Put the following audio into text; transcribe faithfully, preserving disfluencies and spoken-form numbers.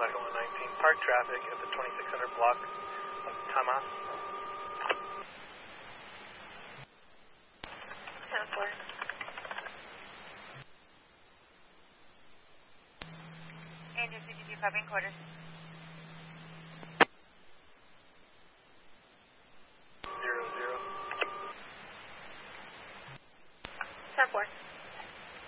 Echo one nineteen, park traffic at the twenty-six hundred block of Tamas. ten four. Angel sixty-two, copying quarters. Zero, zero. ten four.